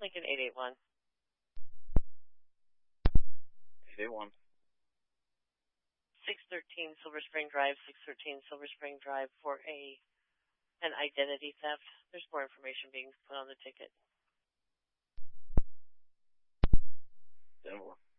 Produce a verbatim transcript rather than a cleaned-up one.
Lincoln eight eight one. eight eight one. six thirteen Silver Spring Drive, six thirteen Silver Spring Drive for a an identity theft. There's more information being put on the ticket. ten four.